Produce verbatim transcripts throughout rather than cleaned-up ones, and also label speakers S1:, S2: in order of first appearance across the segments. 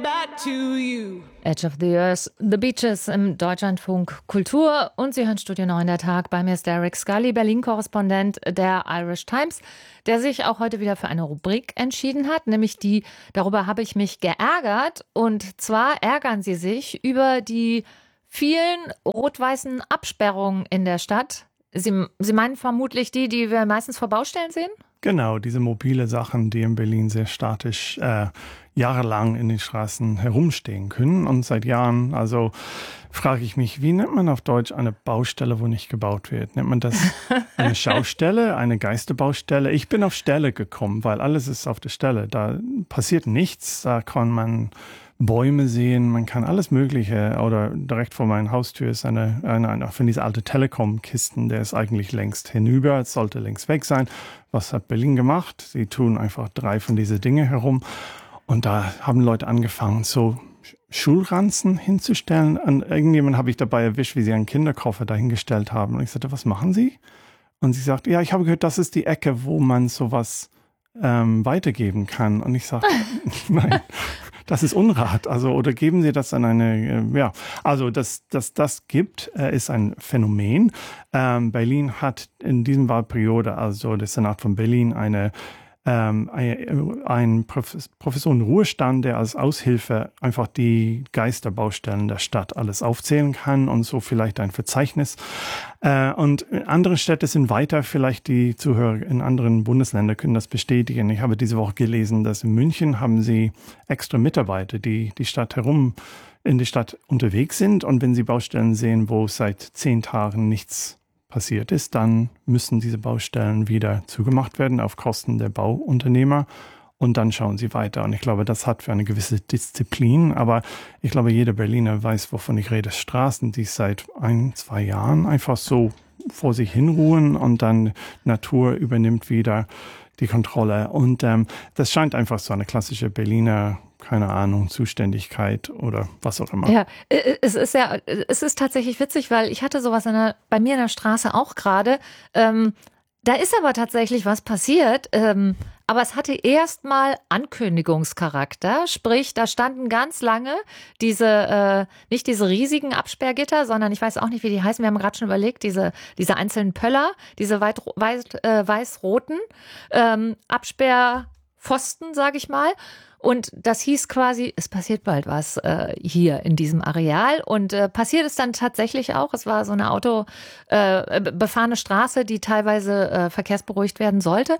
S1: back to you.
S2: Edge of the Earth, The Beaches im Deutschlandfunk Kultur. Und Sie hören Studio neun der Tag. Bei mir ist Derek Scully, Berlin-Korrespondent der Irish Times, der sich auch heute wieder für eine Rubrik entschieden hat, nämlich die "Darüber habe ich mich geärgert". Und zwar ärgern Sie sich über die vielen rot-weißen Absperrungen in der Stadt. Sie, Sie meinen vermutlich die, die wir meistens vor Baustellen sehen?
S3: Genau, diese mobile Sachen, die in Berlin sehr statisch äh, jahrelang in den Straßen herumstehen können. Und seit Jahren, also frage ich mich, wie nennt man auf Deutsch eine Baustelle, wo nicht gebaut wird? Nennt man das eine Schaustelle, eine Geisterbaustelle? Ich bin auf Stelle gekommen, weil alles ist auf der Stelle. Da passiert nichts, da kann man Bäume sehen, man kann alles Mögliche. Oder direkt vor meiner Haustür ist eine, eine, eine von diesen alten Telekom-Kisten, der ist eigentlich längst hinüber, es sollte längst weg sein. Was hat Berlin gemacht? Sie tun einfach drei von diesen Dingen herum. Und da haben Leute angefangen, so Schulranzen hinzustellen. Und irgendjemand habe ich dabei erwischt, wie sie einen Kinderkoffer dahingestellt haben. Und ich sagte, was machen Sie? Und sie sagt, ja, ich habe gehört, das ist die Ecke, wo man sowas ähm, weitergeben kann. Und ich sage, nein. Das ist Unrat, also oder geben Sie das an eine, äh, ja, also dass das, das gibt, äh, ist ein Phänomen. Ähm, Berlin hat in diesem Wahlperiode, also der Senat von Berlin, eine ähm, ein, ein Professor in Ruhestand, der als Aushilfe einfach die Geisterbaustellen der Stadt alles aufzählen kann und so vielleicht ein Verzeichnis. Äh, und andere Städte sind weiter, vielleicht die Zuhörer in anderen Bundesländern können das bestätigen. Ich habe diese Woche gelesen, dass in München haben sie extra Mitarbeiter, die die Stadt herum in die Stadt unterwegs sind. Und wenn sie Baustellen sehen, wo seit zehn Tagen nichts passiert ist, dann müssen diese Baustellen wieder zugemacht werden auf Kosten der Bauunternehmer und dann schauen sie weiter. Und ich glaube, das hat für eine gewisse Disziplin, aber ich glaube, jeder Berliner weiß, wovon ich rede. Straßen, die seit ein, zwei Jahren einfach so vor sich hinruhen und dann Natur übernimmt wieder die Kontrolle. Und ähm, das scheint einfach so eine klassische Berliner, keine Ahnung, Zuständigkeit oder was auch immer.
S2: Ja, es ist ja, es ist tatsächlich witzig, weil ich hatte sowas in der, bei mir in der Straße auch gerade. Ähm, da ist aber tatsächlich was passiert. Ähm, aber es hatte erstmal Ankündigungscharakter. Sprich, da standen ganz lange diese, äh, nicht diese riesigen Absperrgitter, sondern ich weiß auch nicht, wie die heißen. Wir haben gerade schon überlegt, diese, diese einzelnen Pöller, diese weit, weiß, äh, weiß-roten ähm, Absperrpfosten, sage ich mal. Und das hieß quasi, es passiert bald was äh, hier in diesem Areal. Und äh, passiert es dann tatsächlich auch. Es war so eine autobefahrene äh, Straße, die teilweise äh, verkehrsberuhigt werden sollte.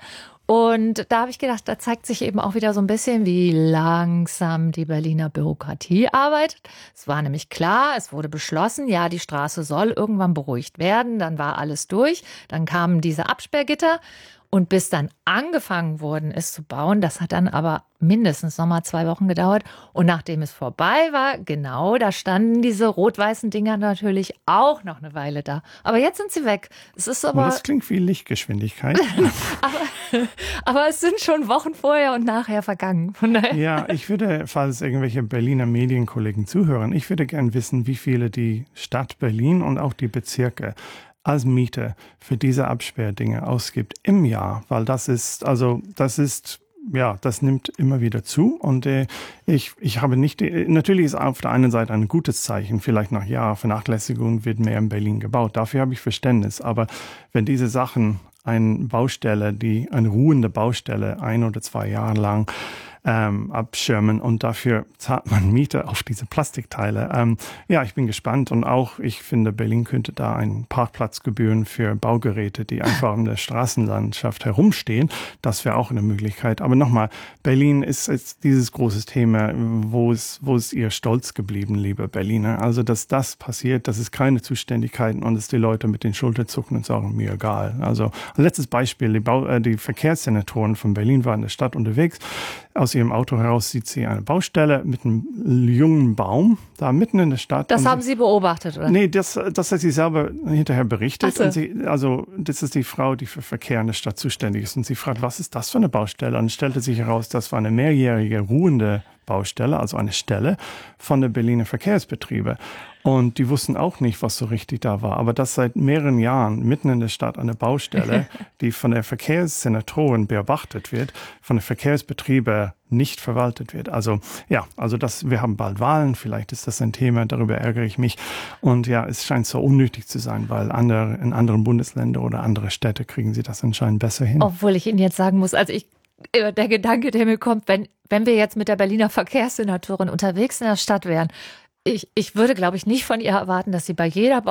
S2: Und da habe ich gedacht, da zeigt sich eben auch wieder so ein bisschen, wie langsam die Berliner Bürokratie arbeitet. Es war nämlich klar, es wurde beschlossen, ja, die Straße soll irgendwann beruhigt werden. Dann war alles durch. Dann kamen diese Absperrgitter. Und bis dann angefangen worden ist zu bauen, das hat dann aber mindestens noch mal zwei Wochen gedauert. Und nachdem es vorbei war, genau, da standen diese rot-weißen Dinger natürlich auch noch eine Weile da. Aber jetzt sind sie weg. Es ist aber
S3: das klingt wie Lichtgeschwindigkeit.
S2: aber, aber es sind schon Wochen vorher und nachher vergangen. Von daher.
S3: Ja, ich würde, falls irgendwelche Berliner Medienkollegen zuhören, ich würde gern wissen, wie viele die Stadt Berlin und auch die Bezirke als Miete für diese Absperrdinge ausgibt im Jahr, weil das ist, also das ist, ja, das nimmt immer wieder zu und äh, ich, ich habe nicht, natürlich ist auf der einen Seite ein gutes Zeichen, vielleicht nach Jahren Vernachlässigung wird mehr in Berlin gebaut, dafür habe ich Verständnis, aber wenn diese Sachen eine Baustelle, die eine ruhende Baustelle ein oder zwei Jahre lang Ähm, abschirmen und dafür zahlt man Miete auf diese Plastikteile. Ähm, ja, ich bin gespannt und auch, ich finde, Berlin könnte da einen Parkplatzgebühren für Baugeräte, die einfach in der Straßenlandschaft herumstehen. Das wäre auch eine Möglichkeit. Aber nochmal, Berlin ist jetzt dieses große Thema, wo ist, wo ist ihr Stolz geblieben, liebe Berliner? Also, dass das passiert, das ist keine Zuständigkeiten und dass die Leute mit den Schultern zucken und sagen, mir egal. Also, ein letztes Beispiel, die, Bau, äh, die Verkehrssenatoren von Berlin waren in der Stadt unterwegs. Aus ihrem Auto heraus sieht sie eine Baustelle mit einem jungen Baum da mitten in der Stadt.
S2: Das
S3: und
S2: haben Sie beobachtet, oder?
S3: Nee, das, das hat sie selber hinterher berichtet.
S2: Ach so.
S3: Und sie, also das ist die Frau, die für Verkehr in der Stadt zuständig ist. Und sie fragt, was ist das für eine Baustelle? Und es stellte sich heraus, das war eine mehrjährige ruhende Baustelle, also eine Stelle von der Berliner Verkehrsbetriebe. Und die wussten auch nicht, was so richtig da war. Aber dass seit mehreren Jahren mitten in der Stadt eine Baustelle, die von der Verkehrssenatorin beobachtet wird, von den Verkehrsbetrieben nicht verwaltet wird. Also ja, also das, wir haben bald Wahlen, vielleicht ist das ein Thema, darüber ärgere ich mich. Und ja, es scheint so unnötig zu sein, weil andere, in anderen Bundesländern oder andere Städte kriegen sie das anscheinend besser hin.
S2: Obwohl ich Ihnen jetzt sagen muss, also ich, der Gedanke, der mir kommt, wenn, wenn wir jetzt mit der Berliner Verkehrssenatorin unterwegs in der Stadt wären, Ich, ich würde, glaube ich, nicht von ihr erwarten, dass sie bei jeder